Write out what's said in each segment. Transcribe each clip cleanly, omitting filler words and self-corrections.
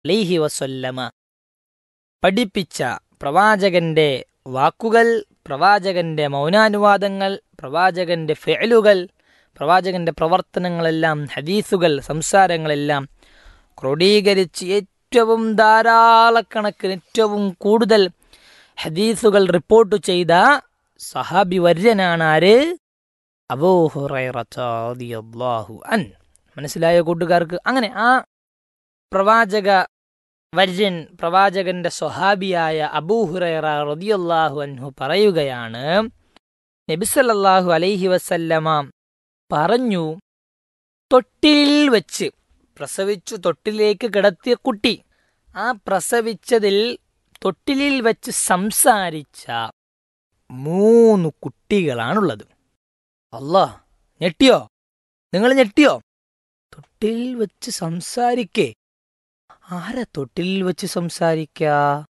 അലൈഹി വസല്ലമ പഠിപ്പിച്ച പ്രവാചകന്റെ വാക്കുകൾ, പ്രവാചകന്റെ മൗനാനുവാദങ്ങൾ, പ്രവാചകന്റെ ഫിഅലുകൾ, പ്രവാചകന്റെ പ്രവർത്തനങ്ങളെല്ലാം, ഹദീസുകൾ, സംസാരങ്ങളെല്ലാം ക്രോഡീകരിച്ച് ഏറ്റവും ധാരാളക്കണക്കിന് ഏറ്റവും കൂടുതൽ ഹദീസുകൾ റിപ്പോർട്ട് ചെയ്ത സഹാബി വര്യനാണ് ആര്? അബൂ ഹുറൈറത റളിയല്ലാഹു അൻ. മനസ്സിലായ കൂട്ടുകാർക്ക്? അങ്ങനെ ആ പ്രവാചക വര്യൻ, പ്രവാചകന്റെ സ്വഹാബിയായ അബൂ ഹുറൈറ റളിയല്ലാഹു അൻഹു പറയുകയാണ്, നബി സല്ലല്ലാഹു അലൈഹി വസല്ലമ പറഞ്ഞു, തൊട്ടിലിൽ വെച്ച് പ്രസവിച്ചു തൊട്ടിലേക്ക് കിടത്തിയ കുട്ടി, ആ പ്രസവിച്ചതിൽ തൊട്ടിലിൽ വെച്ച് സംസാരിച്ച 3 കുട്ടികളാണുള്ളത്. അല്ലാ, ഞെട്ടിയോ? നിങ്ങൾ ഞെട്ടിയോ? തൊട്ടിലിൽ വെച്ച് സംസാരിക്കേ? ആരാ തൊട്ടിലിൽ വെച്ച് സംസാരിക്ക?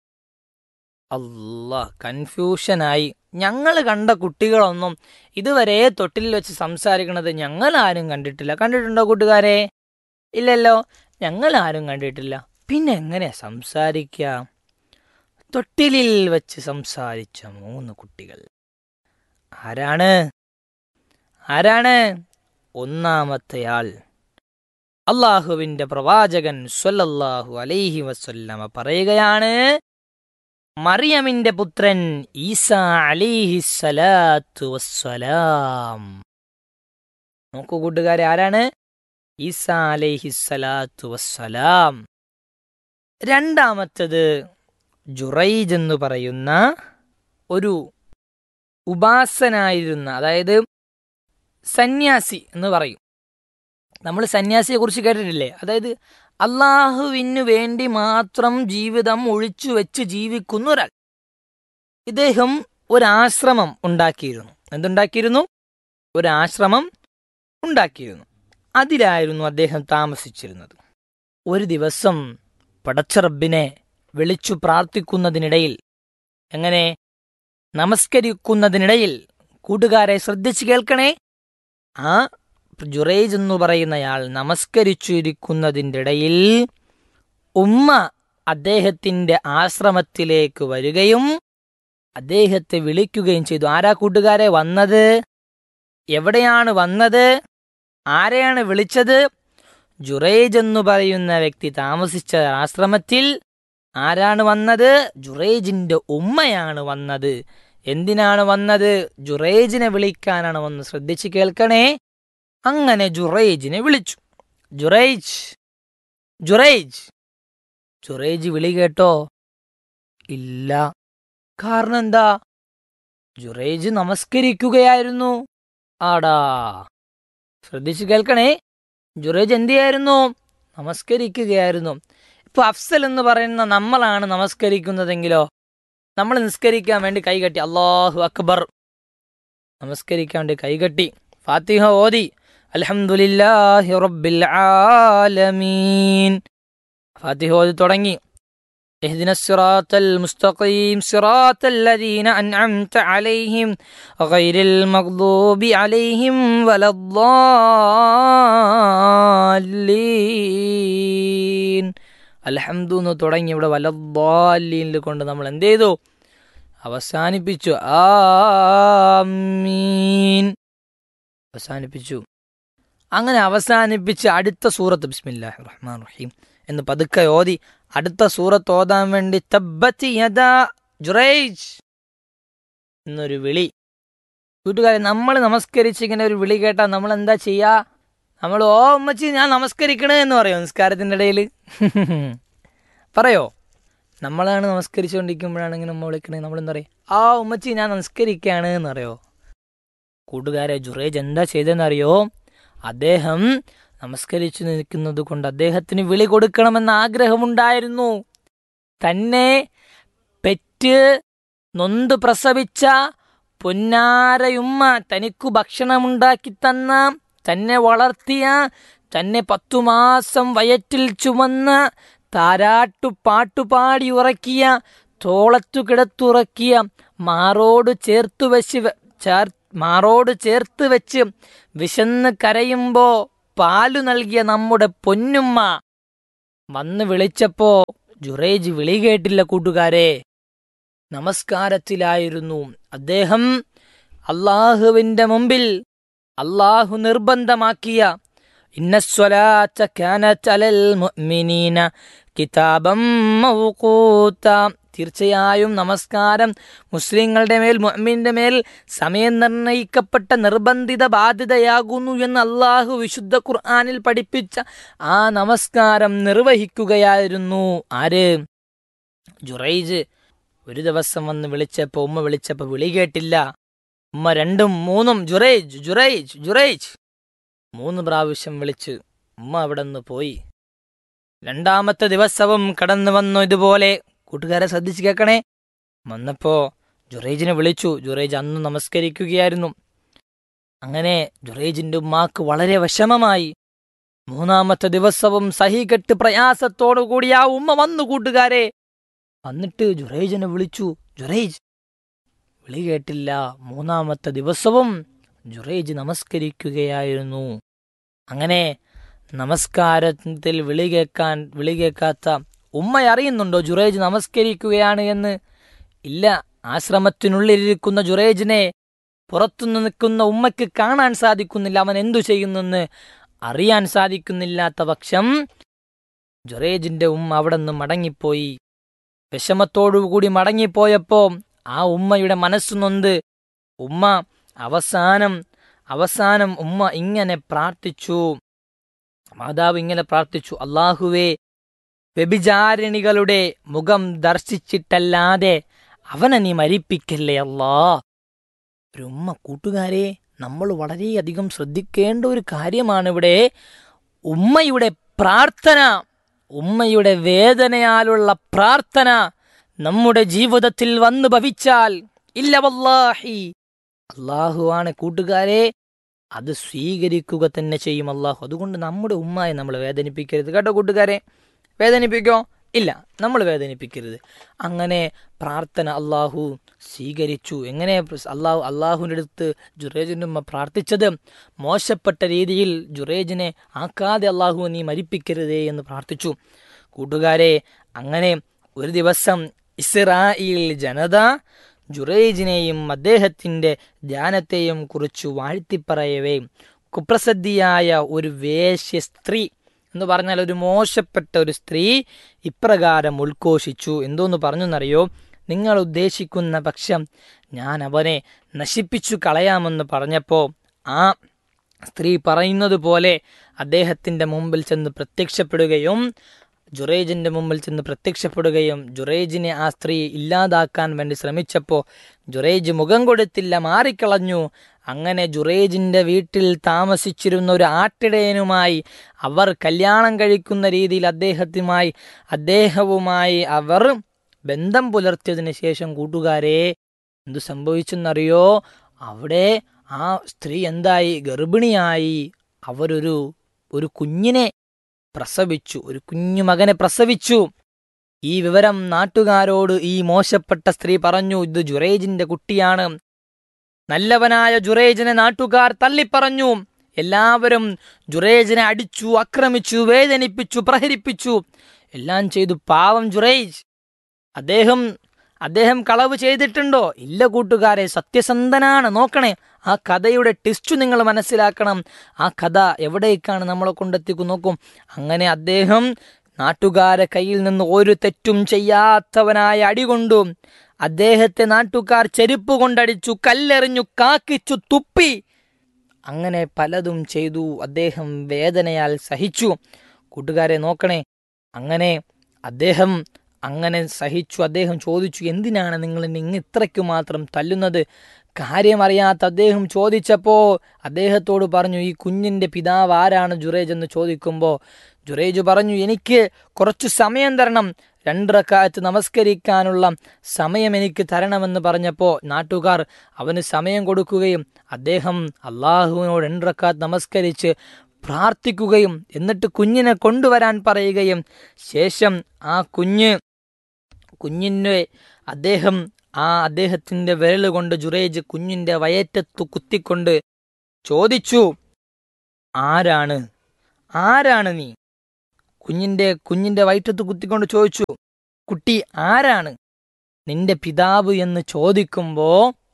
അല്ലാ, കൺഫ്യൂഷനായി. ഞങ്ങൾ കണ്ട കുട്ടികളൊന്നും ഇതുവരെ തൊട്ടിലിൽ വെച്ച് സംസാരിക്കണത് ഞങ്ങൾ ആരും കണ്ടിട്ടില്ല. കണ്ടിട്ടുണ്ടോ കൂട്ടുകാരെ? ഇല്ലല്ലോ, ഞങ്ങൾ ആരും കണ്ടിട്ടില്ല. പിന്നെ എങ്ങനെ സംസാരിക്ക? തൊട്ടിലിൽ വെച്ച് സംസാരിച്ച 3 കുട്ടികൾ ആരാണ്? ഒന്നാമത്തെയാൾ അള്ളാഹുവിന്റെ പ്രവാചകൻ സ്വല്ലല്ലാഹു അലൈഹി വസല്ലമ പറയുകയാണ്, മറിയമിന്റെ പുത്രൻ ഈസാ അലൈഹിസ്സലാത്തു വസ്സലാം. നോക്കൂ കൂട്ടുകാരെ, ആരാണ്? ഈസാ അലൈഹിസ്സലാത്തു വസ്സലാം. രണ്ടാമത്തത് ജുറൈജ് എന്ന് പറയുന്ന ഒരു ഉപാസനായിരുന്ന, അതായത് സന്യാസി എന്ന് പറയും. നമ്മൾ സന്യാസിയെ കുറിച്ച് കേട്ടിട്ടില്ലേ? അതായത് അള്ളാഹുവിനു വേണ്ടി മാത്രം ജീവിതം ഒഴിച്ചു വെച്ച് ജീവിക്കുന്ന ഒരാൾ. ഇദ്ദേഹം ഒരാശ്രമം ഉണ്ടാക്കിയിരുന്നു. എന്തുണ്ടാക്കിയിരുന്നു? ഒരാശ്രമം ഉണ്ടാക്കിയിരുന്നു. അതിലായിരുന്നു അദ്ദേഹം താമസിച്ചിരുന്നത്. ഒരു ദിവസം പടച്ച റബ്ബിനെ വിളിച്ചു പ്രാർത്ഥിക്കുന്നതിനിടയിൽ, എങ്ങനെ? നമസ്കരിക്കുന്നതിനിടയിൽ, കൂട്ടുകാരെ ശ്രദ്ധിച്ചു കേൾക്കണേ, ആ ജുറൈജ് എന്ന് പറയുന്നയാൾ നമസ്കരിച്ചിരിക്കുന്നതിൻ്റെ ഇടയിൽ ഉമ്മ അദ്ദേഹത്തിന്റെ ആശ്രമത്തിലേക്ക് വരികയും അദ്ദേഹത്തെ വിളിക്കുകയും ചെയ്തു. ആരാ കൂട്ടുകാരെ വന്നത്? എവിടെയാണ് വന്നത്? ആരെയാണ് വിളിച്ചത്? ജുറൈജ് എന്ന് പറയുന്ന വ്യക്തി താമസിച്ച ആശ്രമത്തിൽ ആരാണ് വന്നത്? ജുറൈജിന്റെ ഉമ്മയാണ് വന്നത്. എന്തിനാണ് വന്നത്? ജുറൈജിനെ വിളിക്കാനാണ് വന്നത്. ശ്രദ്ധിച്ച് കേൾക്കണേ. അങ്ങനെ ജുറൈജിനെ വിളിച്ചു. ജുറൈജ്, ജുറൈജ്. ജുറൈജ് വിളി കേട്ടോ? ഇല്ല. കാരണം എന്താ? ജുറൈജ് നമസ്കരിക്കുകയായിരുന്നു. ആടാ, ശ്രദ്ധിച്ച് കേൾക്കണേ. ജുറൈജ് എന്ത് ചെയ്യായിരുന്നു? നമസ്കരിക്കുകയായിരുന്നു. ഇപ്പൊ അഫ്സൽ എന്ന് പറയുന്ന നമ്മളാണ് നമസ്കരിക്കുന്നതെങ്കിലോ, നമ്മൾ നിസ്കരിക്കാൻ വേണ്ടി കൈകെട്ടി, അല്ലാഹു അക്ബർ, നമസ്കരിക്കാൻ വേണ്ടി കൈകെട്ടി, ഫാത്തിഹ ഓതി, അൽഹംദുലില്ലാഹി റബ്ബിൽ ആലമീൻ, ഫാത്തിഹ ഓതി തുടങ്ങി, ഇഹ്ദിനസ് സിറാത്തൽ മുസ്തഖീം സിറാത്തൽ ലദീന അൻഅംത അലൈഹിം ഗൈറിൽ മഗ്ദൂബി അലൈഹിം വലദ്ദാല്ലീൻ, അൽഹംദു എന്ന് തുടങ്ങി ഇവിടെ വലദ്ദാല്ലീനിൽ കൊണ്ട് നമ്മൾ എന്ത് ചെയ്തു? അവസാനിപ്പിച്ചു. ആമീൻ, അവസാനിപ്പിച്ചു. അങ്ങനെ അവസാനിപ്പിച്ച് അടുത്ത സൂറത്ത് ബിസ്മില്ലാഹിർ റഹ്മാനിർ റഹീം എന്ന് പതുക്കെ ഓതി അടുത്ത സൂറത്ത് ഓതാൻ വേണ്ടി തബ്ബത് യദാ ജുറൈജ് എന്നൊരു വിളി. കൂട്ടുകാരെ, നമ്മൾ നമസ്കരിച്ചിങ്ങനെ ഒരു വിളി കേട്ടാൽ നമ്മൾ എന്താ ചെയ്യാ? നമ്മൾ ഓ ഉമ്മച്ചി ഞാൻ നമസ്കരിക്കണേ എന്ന് പറയോ നിസ്കാരത്തിൻ്റെ ഇടയിൽ? പറയോ? നമ്മളാണ് നമസ്കരിച്ചുകൊണ്ടിരിക്കുമ്പോഴാണ് ഇങ്ങനെ നമ്മൾ വിളിക്കണേ, നമ്മളെന്താ പറയുക? ആ ഉമ്മച്ചി ഞാൻ നമസ്കരിക്കുകയാണ് എന്ന് പറയോ? കൂട്ടുകാരെ, ജുറൈജ് എന്താ ചെയ്തെന്നറിയോ? അദ്ദേഹം നമസ്കരിച്ചു നിൽക്കുന്നത് കൊണ്ട് അദ്ദേഹത്തിന് വിളി കൊടുക്കണമെന്ന ആഗ്രഹമുണ്ടായിരുന്നു. തന്നെ പെറ്റ് നൊന്ത് പ്രസവിച്ച പൊന്നാരയുമ്മ, തനിക്കു ഭക്ഷണമുണ്ടാക്കി തന്ന, തന്നെ വളർത്തിയ, തന്നെ 10 മാസം വയറ്റിൽ ചുമന്ന, താരാട്ടു പാട്ടുപാടി ഉറക്കിയ, തോളത്തു കിടത്തുറക്കിയ, മാറോട് ചേർത്ത് വെച്ച് വിശന്ന് കരയുമ്പോ പാലു നൽകിയ നമ്മുടെ പൊന്നുമ്മ വന്ന് വിളിച്ചപ്പോ ജുറൈജ് വിളി കേട്ടില്ല കൂട്ടുകാരെ. നമസ്കാരത്തിലായിരുന്നു അദ്ദേഹം. അള്ളാഹുവിന്റെ മുമ്പിൽ അള്ളാഹു നിർബന്ധമാക്കിയ ഇന്നസ്വലാത്ത കാനത് അലൽ മുഅ്മിനീന കിതാബം മൗഖൂത, തീർച്ചയായും നമസ്കാരം മുസ്ലിങ്ങളുടെ മേൽ, മുഅ്മിന്റെ മേൽ സമയം നിർണയിക്കപ്പെട്ട നിർബന്ധിത ബാധ്യതയാകുന്നു എന്ന് അള്ളാഹു വിശുദ്ധ ഖുർആനിൽ പഠിപ്പിച്ച ആ നമസ്കാരം നിർവഹിക്കുകയായിരുന്നു ആര്? ജുറൈജ്. ഒരു ദിവസം വന്ന് വിളിച്ചപ്പോ, ഉമ്മ വിളിച്ചപ്പോ വിളി കേട്ടില്ല. ഉമ്മ 2ഉം 3ഉം ജുറൈജ് ജുറൈജ് ജുറൈജ് 3 പ്രാവശ്യം വിളിച്ച് ഉമ്മ അവിടെ നിന്ന് പോയി. 2ാമത്തെ ദിവസവും കടന്നു വന്നു ഇതുപോലെ. കൂട്ടുകാരെ ശ്രദ്ധിച്ച് കേൾക്കണേ. വന്നപ്പോ ജുറൈജിനെ വിളിച്ചു. ജുറൈജ് അന്ന് നമസ്കരിക്കുകയായിരുന്നു. അങ്ങനെ ജുറൈജിന്റെ ഉമ്മാക്ക് വളരെ വിഷമമായി. 3ാമത്തെ ദിവസവും സഹികെട്ട് പ്രയാസത്തോടു കൂടി ആ ഉമ്മ വന്നു കൂട്ടുകാരെ. വന്നിട്ട് ജുറൈജിനെ വിളിച്ചു. ജുറൈജ് വിളി കേട്ടില്ല. 3ാമത്തെ ദിവസവും ജുറൈജ് നമസ്കരിക്കുകയായിരുന്നു. അങ്ങനെ നമസ്കാരത്തിൽ വിളി കേൾക്കാത്ത ഉമ്മ അറിയുന്നുണ്ടോ ജുറൈജ് നമസ്കരിക്കുകയാണ് എന്ന്? ഇല്ല. ആശ്രമത്തിനുള്ളിലിരിക്കുന്ന ജുറൈജിനെ പുറത്തുനിന്ന് നിൽക്കുന്ന ഉമ്മയ്ക്ക് കാണാൻ സാധിക്കുന്നില്ല. അവൻ എന്തു ചെയ്യുന്നെന്ന് അറിയാൻ സാധിക്കുന്നില്ലാത്ത പക്ഷം ജുറൈജിന്റെ ഉമ്മ അവിടെ നിന്ന് മടങ്ങിപ്പോയി. വിഷമത്തോടുകൂടി മടങ്ങിപ്പോയപ്പോ ആ ഉമ്മയുടെ മനസ്സു നൊന്ത് ഉമ്മ അവസാനം ഉമ്മ ഇങ്ങനെ പ്രാർത്ഥിച്ചു. മാതാവ് ഇങ്ങനെ പ്രാർത്ഥിച്ചു, അല്ലാഹുവേ, വ്യഭിചാരിണികളുടെ മുഖം ദർശിച്ചിട്ടല്ലാതെ അവനെ നീ മരിപ്പിക്കല്ലേ അല്ലാ. ഒരു ഉമ്മ. കൂട്ടുകാരെ, നമ്മൾ വളരെയധികം ശ്രദ്ധിക്കേണ്ട ഒരു കാര്യമാണ് ഇവിടെ. ഉമ്മയുടെ പ്രാർത്ഥന, ഉമ്മയുടെ വേദനയാലുള്ള പ്രാർത്ഥന നമ്മുടെ ജീവിതത്തിൽ വന്നു ഭവിച്ചാൽ ഇല്ല വല്ലാഹി, അള്ളാഹുവാണ് കൂട്ടുകാരെ, അത് സ്വീകരിക്കുക തന്നെ ചെയ്യും അള്ളാഹു. അതുകൊണ്ട് നമ്മുടെ ഉമ്മയെ നമ്മൾ വേദനിപ്പിക്കരുത് കേട്ടോ കൂട്ടുകാരെ. വേദനിപ്പിക്കോ? ഇല്ല, നമ്മൾ അങ്ങനെ പ്രാർത്ഥന അള്ളാഹു സ്വീകരിച്ചു. എങ്ങനെ അള്ളാഹുവിൻ്റെ അടുത്ത് ജുറൈജിൻ്റെ ഉമ്മ പ്രാർത്ഥിച്ചത്? മോശപ്പെട്ട രീതിയിൽ ജുറൈജിനെ ആക്കാതെ അള്ളാഹു നീ മരിപ്പിക്കരുതേ എന്ന് പ്രാർത്ഥിച്ചു. കൂട്ടുകാരെ, അങ്ങനെ ഒരു ദിവസം ഇസ്രായേൽ ജനത ജുറൈജിനെയും അദ്ദേഹത്തിൻ്റെ ധ്യാനത്തെയും കുറിച്ച് വാഴ്ത്തിപ്പറയവേ കുപ്രസിദ്ധിയായ ഒരു വേശ്യ സ്ത്രീ എന്ന് പറഞ്ഞാൽ ഒരു മോശപ്പെട്ട ഒരു സ്ത്രീ ഇപ്രകാരം ഉദ്ഘോഷിച്ചു. എന്തോന്ന് പറഞ്ഞെന്നറിയോ? നിങ്ങൾ ഉദ്ദേശിക്കുന്ന പക്ഷം ഞാൻ അവനെ നശിപ്പിച്ചു കളയാമെന്ന് പറഞ്ഞപ്പോൾ ആ സ്ത്രീ പറയുന്നത് പോലെ അദ്ദേഹത്തിൻ്റെ മുമ്പിൽ ചെന്ന് പ്രത്യക്ഷപ്പെടുകയും ജുറൈജിനെ ആ സ്ത്രീ ഇല്ലാതാക്കാൻ വേണ്ടി ശ്രമിച്ചപ്പോൾ ജുറൈജ് മുഖം കൊടുത്തില്ല, മാറിക്കളഞ്ഞു. അങ്ങനെ ജുറൈജിൻ്റെ വീട്ടിൽ താമസിച്ചിരുന്ന ഒരു ആട്ടിടയനുമായി അവർ കല്യാണം കഴിക്കുന്ന രീതിയിൽ അദ്ദേഹവുമായി അവർ ബന്ധം പുലർത്തിയതിനു ശേഷം കൂട്ടുകാരെ എന്തു സംഭവിച്ചെന്നറിയോ? അവിടെ ആ സ്ത്രീ എന്തായി? ഗർഭിണിയായി. അവരൊരു കുഞ്ഞിനെ പ്രസവിച്ചു, ഒരു കുഞ്ഞു മകനെ പ്രസവിച്ചു. ഈ വിവരം നാട്ടുകാരോട് ഈ മോശപ്പെട്ട സ്ത്രീ പറഞ്ഞു. ഇത് ജുറൈജിന്റെ കുട്ടിയാണ്. നല്ലവനായ ജുറൈജിനെ നാട്ടുകാർ തള്ളിപ്പറഞ്ഞു. എല്ലാവരും ജുറൈജിനെ അടിച്ചു, ആക്രമിച്ചു, വേദനിപ്പിച്ചു, പ്രഹരിപ്പിച്ചു, എല്ലാം ചെയ്തു. പാവം ജുറൈജ്. അദ്ദേഹം കളവ് ചെയ്തിട്ടുണ്ടോ? ഇല്ല കൂട്ടുകാരെ, സത്യസന്ധനാണ്. നോക്കണേ, ആ കഥയുടെ ട്വിസ്റ്റ് നിങ്ങൾ മനസ്സിലാക്കണം. ആ കഥ എവിടേക്കാണ് നമ്മളെ കൊണ്ടെത്തിക്കും നോക്കും. അങ്ങനെ അദ്ദേഹം നാട്ടുകാരെ കയ്യിൽ നിന്ന് ഒരു തെറ്റും ചെയ്യാത്തവനായ അടികൊണ്ടു. അദ്ദേഹത്തെ നാട്ടുകാർ ചെരുപ്പ് കൊണ്ടടിച്ചു, കല്ലെറിഞ്ഞു, കാക്കിച്ചു, തുപ്പി, അങ്ങനെ പലതും ചെയ്തു. അദ്ദേഹം വേദനയാൽ സഹിച്ചു. കൂട്ടുകാരെ നോക്കണേ, അങ്ങനെ സഹിച്ചു. അദ്ദേഹം ചോദിച്ചു, എന്തിനാണ് നിങ്ങൾ എന്നെ ഇത്രയ്ക്കു മാത്രം തല്ലുന്നത്? കാര്യമറിയാത്ത അദ്ദേഹം ചോദിച്ചപ്പോൾ അദ്ദേഹത്തോട് പറഞ്ഞു, ഈ കുഞ്ഞിൻ്റെ പിതാവ് ആരാണ് ജുറൈജ് എന്ന് ചോദിക്കുമ്പോൾ ജുറൈജ് പറഞ്ഞു, എനിക്ക് കുറച്ചു സമയം തരണം, 2 റക്അത്ത് നമസ്കരിക്കാനുള്ള സമയം എനിക്ക് തരണമെന്ന് പറഞ്ഞപ്പോൾ നാട്ടുകാർ അവന് സമയം കൊടുക്കുകയും അദ്ദേഹം അള്ളാഹുവിനോട് 2 റക്അത്ത് നമസ്കരിച്ച് പ്രാർത്ഥിക്കുകയും എന്നിട്ട് കുഞ്ഞിനെ കൊണ്ടുവരാൻ പറയുകയും ശേഷം ആ കുഞ്ഞിനെ അദ്ദേഹത്തിന്റെ വിരൽ കൊണ്ട് ജുറൈജ് കുഞ്ഞിന്റെ വയറ്റത്തു കുത്തിക്കൊണ്ട് ചോദിച്ചു, ആരാണ് നീ? കുഞ്ഞിന്റെ വയറ്റത്ത് കുത്തിക്കൊണ്ട് ചോദിച്ചു, കുട്ടി ആരാണ് നിന്റെ പിതാവ് എന്ന് ചോദിക്കുമ്പോ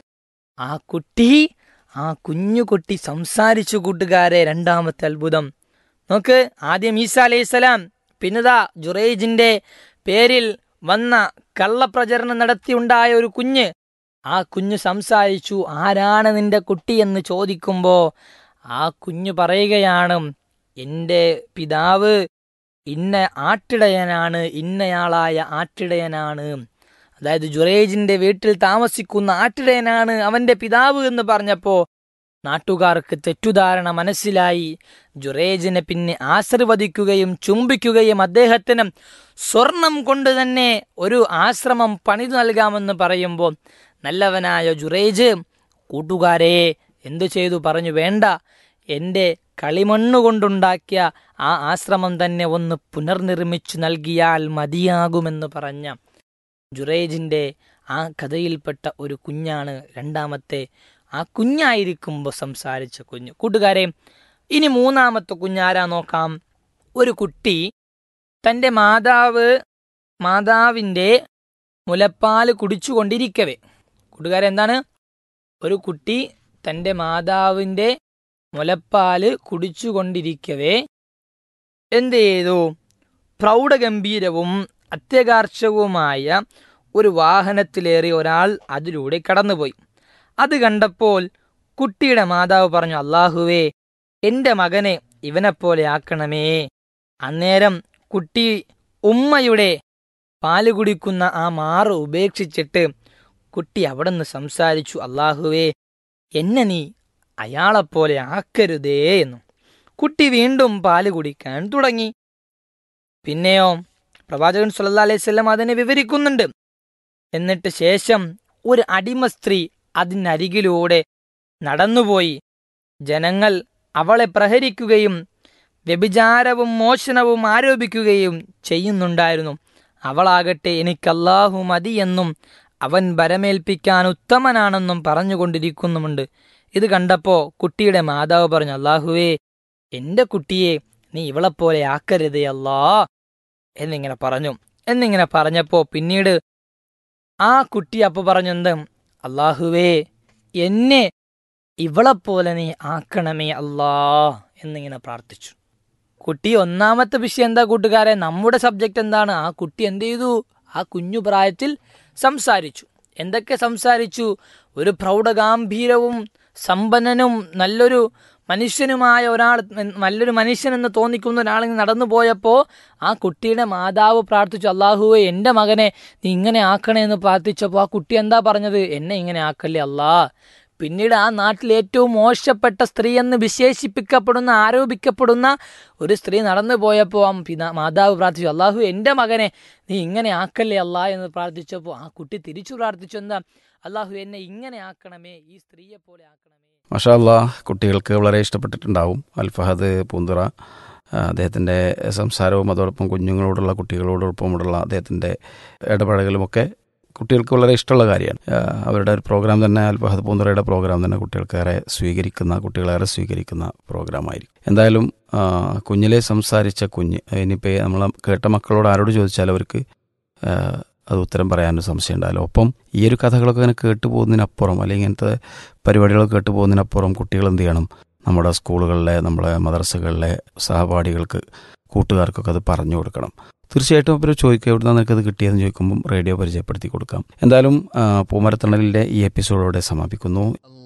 ആ കുഞ്ഞുകുട്ടി സംസാരിച്ചു. കൂട്ടുകാരെ, രണ്ടാമത്തെ അത്ഭുതം നോക്ക്. ആദ്യം ഈസ അലൈഹിസ്സലാം, പിന്നെതാ ജുറൈജിന്റെ പേരിൽ വന്ന കള്ളപ്രചരണം നടത്തിയുണ്ടായ ഒരു കുഞ്ഞ്. ആ കുഞ്ഞ് സംസാരിച്ചു. ആരാണ് നിന്റെ കുട്ടി എന്ന് ചോദിക്കുമ്പോ ആ കുഞ്ഞു പറയുകയാണ്, എൻ്റെ പിതാവ് ഇന്ന ആട്ടിടയനാണ്, ഇന്നയാളായ ആട്ടിടയനാണ്. അതായത് ജുറൈജിന്റെ വീട്ടിൽ താമസിക്കുന്ന ആട്ടിടയനാണ് അവന്റെ പിതാവ് എന്ന് പറഞ്ഞപ്പോ നാട്ടുകാർക്ക് തെറ്റുധാരണ മനസ്സിലായി. ജുറൈജിനെ പിന്നെ ആശീർവദിക്കുകയും ചുംബിക്കുകയും അദ്ദേഹത്തിന് സ്വർണം കൊണ്ട് തന്നെ ഒരു ആശ്രമം പണിതു നൽകാമെന്ന് പറയുമ്പോൾ നല്ലവനായ ജുറൈജ്, കൂട്ടുകാരെ എന്തു ചെയ്തു? പറഞ്ഞു, വേണ്ട, എൻ്റെ കളിമണ്ണുകൊണ്ടുണ്ടാക്കിയ ആ ആശ്രമം തന്നെ ഒന്ന് പുനർനിർമ്മിച്ചു നൽകിയാൽ മതിയാകുമെന്ന് പറഞ്ഞ ജുറൈജിന്റെ ആ കഥയിൽപ്പെട്ട ഒരു കുഞ്ഞാണ് രണ്ടാമത്തെ. ആ കുഞ്ഞായിരിക്കുമ്പോൾ സംസാരിച്ച കുഞ്ഞ്. കൂട്ടുകാരെ, ഇനി മൂന്നാമത്തെ കുഞ്ഞാരാ നോക്കാം. ഒരു കുട്ടി തൻ്റെ മാതാവിൻ്റെ മുലപ്പാൽ കുടിച്ചുകൊണ്ടിരിക്കവേ, കൂട്ടുകാരെ എന്താണ്, ഒരു കുട്ടി തൻ്റെ മാതാവിൻ്റെ മുലപ്പാല് കുടിച്ചുകൊണ്ടിരിക്കവേ എന്ത് ചെയ്തു? പ്രൗഢഗംഭീരവും അത്യകാർഷകവുമായ ഒരു വാഹനത്തിലേറി ഒരാൾ അതിലൂടെ കടന്നുപോയി. അത് കണ്ടപ്പോൾ കുട്ടിയുടെ മാതാവ് പറഞ്ഞു, അല്ലാഹുവേ, എൻ്റെ മകനെ ഇവനെപ്പോലെ ആക്കണമേ. അന്നേരം കുട്ടി ഉമ്മയുടെ പാല് കുടിക്കുന്ന ആ മാറ് ഉപേക്ഷിച്ചിട്ട് കുട്ടി അവിടെ നിന്ന് സംസാരിച്ചു, അല്ലാഹുവേ, എന്നെ നീ അയാളെപ്പോലെ ആക്കരുതേ എന്നു. കുട്ടി വീണ്ടും പാല് കുടിക്കാൻ തുടങ്ങി. പിന്നെയോ പ്രവാചകൻ സല്ലല്ലാഹു അലൈഹി വസല്ലം അതിനെ വിവരിക്കുന്നുണ്ട്. എന്നിട്ട് ശേഷം ഒരു അടിമ സ്ത്രീ അതിനരികിലൂടെ നടന്നുപോയി. ജനങ്ങൾ അവളെ പ്രഹരിക്കുകയും വ്യഭിചാരവും മോഷണവും ആരോപിക്കുകയും ചെയ്യുന്നുണ്ടായിരുന്നു. അവളാകട്ടെ എനിക്ക് അല്ലാഹു മതിയെന്നും അവൻ ഭരമേൽപ്പിക്കാൻ ഉത്തമനാണെന്നും പറഞ്ഞുകൊണ്ടിരിക്കുന്നുമുണ്ട്. ഇത് കണ്ടപ്പോൾ കുട്ടിയുടെ മാതാവ് പറഞ്ഞു, അല്ലാഹുവേ, എൻ്റെ കുട്ടിയെ നീ ഇവളെപ്പോലെ ആക്കരുതേ അല്ലാ എന്നിങ്ങനെ പറഞ്ഞപ്പോൾ പിന്നീട് ആ കുട്ടി അപ്പോൾ പറഞ്ഞു, എന്ത്? അല്ലാഹുവേ, എന്നെ ഇവളെപ്പോലെ നീ ആക്കണമേ അല്ലാ എന്നിങ്ങനെ പ്രാർത്ഥിച്ചു. കുട്ടി ഒന്നാമത്തെ വിഷയം എന്താ കൂട്ടുകാരെ? നമ്മുടെ സബ്ജക്റ്റ് എന്താണ്? ആ കുട്ടി എന്ത് ചെയ്തു? ആ കുഞ്ഞു പ്രായത്തിൽ സംസാരിച്ചു. എന്തൊക്കെ സംസാരിച്ചു? ഒരു പ്രൗഢഗാംഭീരവും സമ്പന്നനും നല്ലൊരു മനുഷ്യനുമായ ഒരാൾ, നല്ലൊരു മനുഷ്യനെന്ന് തോന്നിക്കുന്ന ഒരാളിങ്ങനെ നടന്നു പോയപ്പോൾ ആ കുട്ടിയുടെ മാതാവ് പ്രാർത്ഥിച്ചു, അല്ലാഹുവേ, എൻ്റെ മകനെ നീ ഇങ്ങനെ ആക്കണേ എന്ന് പ്രാർത്ഥിച്ചപ്പോൾ ആ കുട്ടി എന്താ പറഞ്ഞത്? എന്നെ ഇങ്ങനെ ആക്കല്ലേ അല്ലാ. പിന്നീട് ആ നാട്ടിൽ ഏറ്റവും മോശപ്പെട്ട സ്ത്രീ എന്ന് ആരോപിക്കപ്പെടുന്ന ഒരു സ്ത്രീ നടന്നു പോയപ്പോൾ മാതാവ് പ്രാർത്ഥിച്ചു, അല്ലാഹു, എൻ്റെ മകനെ നീ ഇങ്ങനെ ആക്കല്ലേ അല്ലാ എന്ന് പ്രാർത്ഥിച്ചപ്പോൾ ആ കുട്ടി തിരിച്ചു പ്രാർത്ഥിച്ചു, എന്താ? അല്ലാഹു, എന്നെ ഇങ്ങനെ ആക്കണമേ, ഈ സ്ത്രീയെ പോലെ ആക്കണമേ. മാഷാ അല്ലാഹ്, കുട്ടികൾക്ക് വളരെ ഇഷ്ടപ്പെട്ടിട്ടുണ്ടാവും അൽ ഫഹദ് പൂന്തുറ. അദ്ദേഹത്തിൻ്റെ സംസാരവും അതോടൊപ്പം കുട്ടികളോടൊപ്പമുള്ള അദ്ദേഹത്തിൻ്റെ ഇടപെടലുമൊക്കെ കുട്ടികൾക്ക് വളരെ ഇഷ്ടമുള്ള കാര്യമാണ്. അവരുടെ ഒരു പ്രോഗ്രാം തന്നെ, അൽ ഫഹദ് പൂന്തുറയുടെ പ്രോഗ്രാം തന്നെ കുട്ടികളേറെ സ്വീകരിക്കുന്ന പ്രോഗ്രാമായിരിക്കും. എന്തായാലും കുഞ്ഞിലെ സംസാരിച്ച കുഞ്ഞ്, ഇനിയിപ്പോൾ നമ്മൾ കേട്ട മക്കളോട് ആരോട് ചോദിച്ചാലും അവർക്ക് അത് ഉത്തരം പറയാനൊരു സംശയം ഉണ്ടായാലും, ഒപ്പം ഈ ഒരു കഥകളൊക്കെ ഇങ്ങനെ കേട്ടു പോകുന്നതിനപ്പുറം, അല്ലെങ്കിൽ ഇങ്ങനത്തെ പരിപാടികളൊക്കെ കേട്ടു പോകുന്നതിനപ്പുറം കുട്ടികൾ എന്ത് ചെയ്യണം? നമ്മുടെ സ്കൂളുകളിലെ, നമ്മുടെ മദ്രസകളിലെ സഹപാഠികൾക്ക്, കൂട്ടുകാർക്കൊക്കെ അത് പറഞ്ഞു കൊടുക്കണം. തീർച്ചയായിട്ടും അവർ ചോദിക്കുക, എവിടുന്നാണ് നിനക്കത് കിട്ടിയതെന്ന് ചോദിക്കുമ്പം റേഡിയോ പരിചയപ്പെടുത്തി കൊടുക്കാം. എന്തായാലും പൂമരത്തണലിൻ്റെ ഈ എപ്പിസോഡോടെ സമാപിക്കുന്നു.